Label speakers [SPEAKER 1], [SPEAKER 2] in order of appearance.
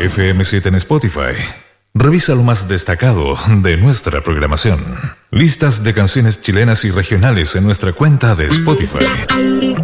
[SPEAKER 1] FM7 en Spotify. Revisa lo más destacado de nuestra programación. Listas de canciones chilenas y regionales en nuestra cuenta de Spotify.